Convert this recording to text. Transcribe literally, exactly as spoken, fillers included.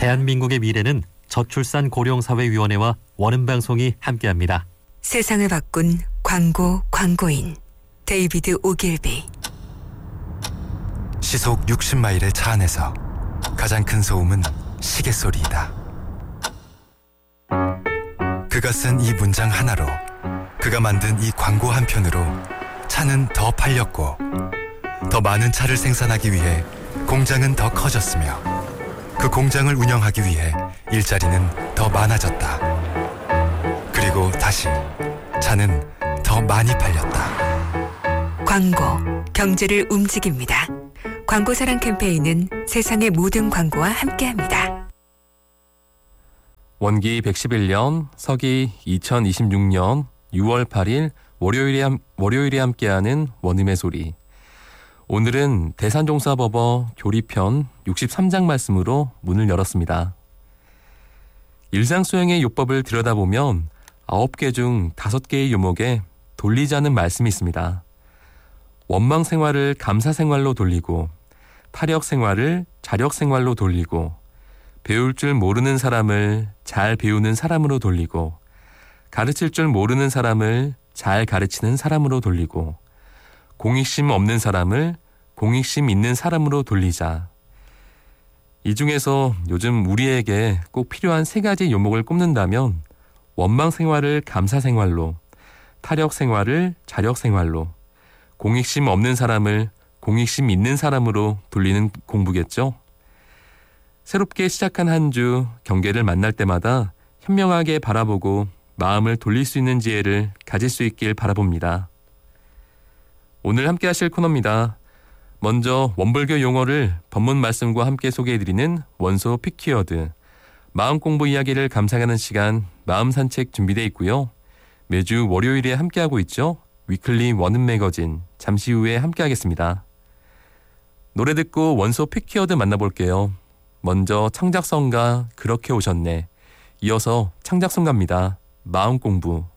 대한민국의 미래는 저출산 고령사회위원회와 원음방송이 함께합니다. 세상을 바꾼 광고 광고인 데이비드 오길비. 시속 육십 마일의 차 안에서 가장 큰 소음은 시계 소리이다. 그가 쓴 이 문장 하나로, 그가 만든 이 광고 한 편으로 차는 더 팔렸고, 더 많은 차를 생산하기 위해 공장은 더 커졌으며, 그 공장을 운영하기 위해 일자리는 더 많아졌다. 그리고 다시 차는 더 많이 팔렸다. 광고, 경제를 움직입니다. 광고사랑 캠페인은 세상의 모든 광고와 함께합니다. 원기 백십일 년, 서기 이천이십육 년 유월 팔일 월요일에, 함, 월요일에 함께하는 원음의 소리. 오늘은 대산종사법어 교리편 육십삼 장 말씀으로 문을 열었습니다. 일상수행의 요법을 들여다보면 아홉 개 중 다섯 개의 요목에 돌리자는 말씀이 있습니다. 원망생활을 감사생활로 돌리고, 타력생활을 자력생활로 돌리고, 배울 줄 모르는 사람을 잘 배우는 사람으로 돌리고, 가르칠 줄 모르는 사람을 잘 가르치는 사람으로 돌리고, 공익심 없는 사람을 공익심 있는 사람으로 돌리자. 이 중에서 요즘 우리에게 꼭 필요한 세 가지 요목을 꼽는다면 원망생활을 감사생활로, 타력생활을 자력생활로, 공익심 없는 사람을 공익심 있는 사람으로 돌리는 공부겠죠. 새롭게 시작한 한 주 경계를 만날 때마다 현명하게 바라보고 마음을 돌릴 수 있는 지혜를 가질 수 있길 바라봅니다. 오늘 함께 하실 코너입니다. 먼저 원불교 용어를 법문 말씀과 함께 소개해드리는 원소 픽키워드, 마음 공부 이야기를 감상하는 시간 마음 산책 준비되어 있고요. 매주 월요일에 함께하고 있죠. 위클리 원음 매거진, 잠시 후에 함께하겠습니다. 노래 듣고 원소 픽키워드 만나볼게요. 먼저 창작성가 그렇게 오셨네. 이어서 창작성가입니다. 마음 공부.